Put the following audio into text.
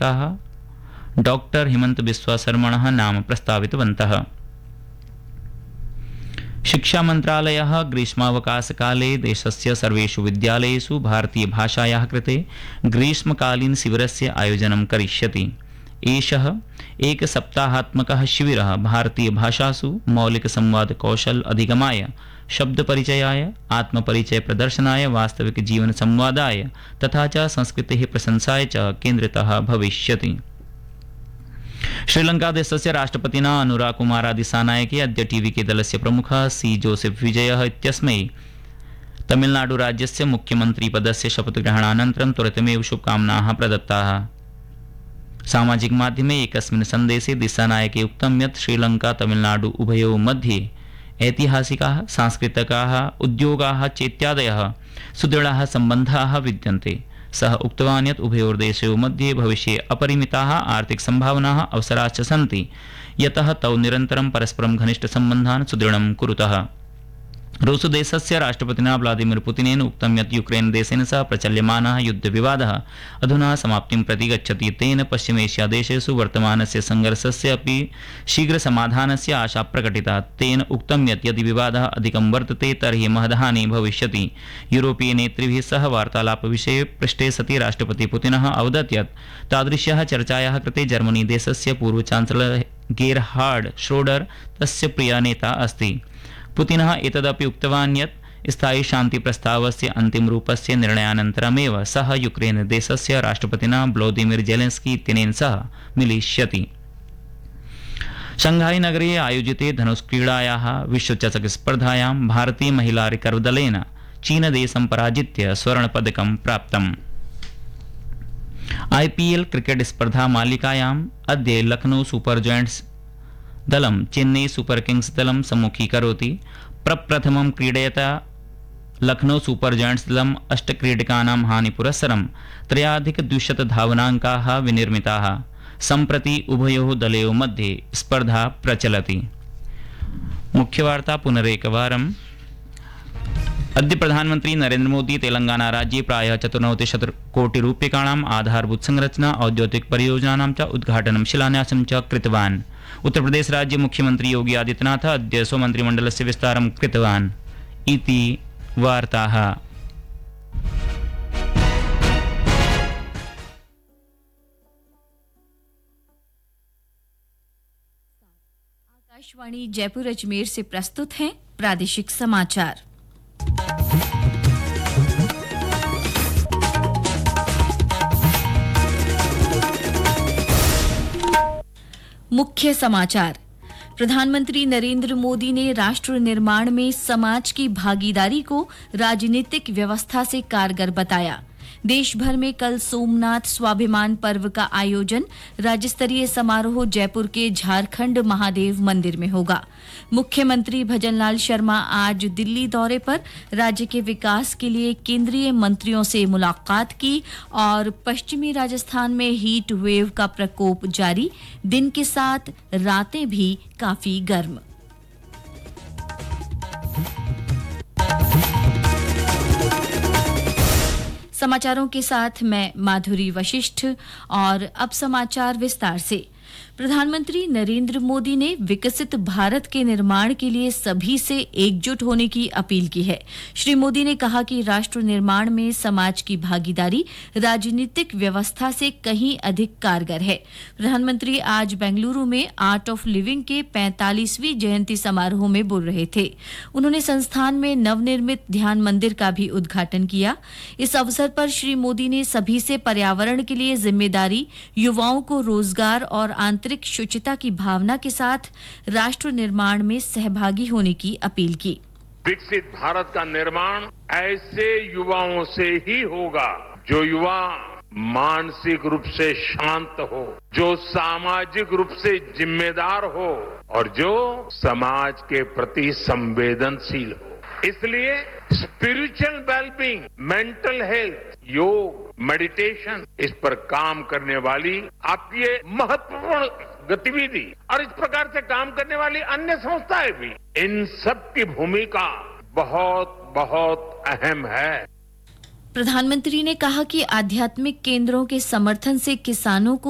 निर्देशकाः doctor Himanta Biswa शर्मणः नाम प्रस्तावितवन्तः। शिक्षा मंत्रालयः ग्रीष्मावकाशकाले देशस्य सर्वेषु विद्यालयेषु भारतीयभाषायाः कृते ग्रीष्मकालीन शिविरस्य आयोजनं करिष्यति। एषः एकसप्ताहात्मकः शिविरः भारतीयभाषासु मौलिकसंवादकौशल अधिगमाय, शब्दपरिचयाय, आत्मपरिचय प्रदर्शनाय, वास्तविकजीवनसंवादाय तथा च संस्कृतेः प्रशंसाय च केन्द्रितः भविष्यति। श्रीलंका देशस्य राष्ट्रपतिना अनुरा कुमारा दिसानायके अद्य टीवीके दलस्य प्रमुखः सी जोसेफ विजयः इत्यस्मै तमिलनाडु राज्यस्य मुख्यमन्त्रीपदस्य शपथग्रहणानन्तरं त्वरितमेव शुभकामनाः प्रदत्ताः। सामाजिक माध्यमे एकस्मिन् सन्देशे दिसानायके उक्तं यत् श्रीलंका तमिलनाडु उभयोः मध्ये ऐतिहासिकाः, सांस्कृतिकाः, उद्योगाः चेत्यादयः सुदृढाः सम्बन्धाः विद्यन्ते। सः उक्तवान् यत् उभयोर्देशयोः मध्ये भविष्ये अपरिमिताः आर्थिकसम्भावनाः अवसराश्च सन्ति, यतः तौ निरन्तरं परस्परं घनिष्ठसम्बन्धान् सुदृढं कुरुतः। रूसदेशस्य राष्ट्रपतिना व्लादिमीर पुतिनेन उक्तं यत् यूक्रेन देशेन सह प्रचल्यमानः युद्धविवादः अधुना समाप्तिं प्रति गच्छति। तेन पश्चिमेशियादेशेषु वर्तमानस्य संघर्षस्य अपि शीघ्रसमाधानस्य आशा प्रकटिता। तेन उक्तं यत् यदि विवादः अधिकं वर्तते तर्हि महद्हानिः भविष्यति। यूरोपीय नेतृभिः सह वार्तालापविषये पृष्टे सति राष्ट्रपति पुतिनः अवदत् यत् तादृश्याः चर्चायाः कृते जर्मनी देशस्य पूर्व चान्सलर गेरहार्ड श्रोडर तस्य प्रियः नेता अस्ति। पुतिनः एतदपि उक्तवान् यत् स्थायी शान्तिप्रस्तावस्य अन्तिमरूपस्य निर्णयानन्तरमेव सः यूक्रेन देशस्य राष्ट्रपतिना व्लादिमीर ज़ेलेन्स्की इत्यनेन सह मिलिष्यति। शंघाई नगरे आयोजिते धनुष्क्रीडायाः विश्वचषकस्पर्धायां भारतीय महिला रिकर्वदलेन चीनदेशं पराजित्य स्वर्णपदकं प्राप्तम्। IPL क्रिकेट स्पर्धा मालिकायाम् अद्य लखनऊ सुपर जयंट्स दलं चेन्नई सुपर किंग्स दलं सम्मुखीकरोति। प्रप्रथमं क्रीडयता लखनऊ सुपर जयंट्स दलम् 8 क्रीडकानां हानिपुरस्सरं 3.2 धावनाङ्काः विनिर्मिताः। सम्प्रति उभयोः दलयोः मध्ये स्पर्धा प्रचलति। मुख्यवार्ता पुनरेकवारम्। अद्य प्रधानमंत्री नरेंद्र मोदी तेलंगाना राज्ये प्रायः 94 कोटिरूप्यकाणाम् आधारभूत संरचना औद्योगिक परियोजनानां च उद्घाटनं शिलान्यासं च कृतवान्। उत्तर प्रदेश राज्य मुख्यमंत्री योगी आदित्यनाथ अद्य स्वमन्त्रिमण्डलस्य विस्तारं कृतवान् इति वार्ताः। आकाशवाणी जयपुर अजमेर से प्रस्तुत हैं प्रादेशिक समाचार। मुख्य समाचार। प्रधानमंत्री नरेंद्र मोदी ने राष्ट्र निर्माण में समाज की भागीदारी को राजनीतिक व्यवस्था से कारगर बताया। देश भर में कल सोमनाथ स्वाभिमान पर्व का आयोजन राज्य स्तरीय समारोह जयपुर के झारखंड महादेव मंदिर में होगा। मुख्यमंत्री भजनलाल शर्मा आज दिल्ली दौरे पर राज्य के विकास के लिए केंद्रीय मंत्रियों से मुलाकात की और पश्चिमी राजस्थान में हीट वेव का प्रकोप जारी, दिन के साथ रातें भी काफी गर्म। समाचारों के साथ मैं माधुरी वशिष्ठ और अब समाचार विस्तार से। प्रधानमंत्री नरेंद्र मोदी ने विकसित भारत के निर्माण के लिए सभी से एकजुट होने की अपील की है। श्री मोदी ने कहा कि राष्ट्र निर्माण में समाज की भागीदारी राजनीतिक व्यवस्था से कहीं अधिक कारगर है। प्रधानमंत्री आज बेंगलुरु में आर्ट ऑफ लिविंग के 45वीं जयंती समारोह में बोल रहे थे। उन्होंने संस्थान में नवनिर्मित ध्यान मंदिर का भी उद्घाटन किया। इस अवसर पर श्री मोदी ने सभी से पर्यावरण के लिए जिम्मेदारी, युवाओं को रोजगार और आंतरिक शुचिता की भावना के साथ राष्ट्र निर्माण में सहभागी होने की अपील की। विकसित भारत का निर्माण ऐसे युवाओं से ही होगा जो युवा मानसिक रूप से शांत हो, जो सामाजिक रूप से जिम्मेदार हो और जो समाज के प्रति संवेदनशील हो। इसलिए स्पिरिचुअल वेलबींग, मेंटल हेल्थ, योग, मेडिटेशन, इस पर काम करने वाली आपकी ये महत्वपूर्ण गतिविधि और इस प्रकार से काम करने वाली अन्य संस्थाएं भी, इन सब की भूमिका बहुत बहुत अहम है। प्रधानमंत्री ने कहा कि आध्यात्मिक केंद्रों के समर्थन से किसानों को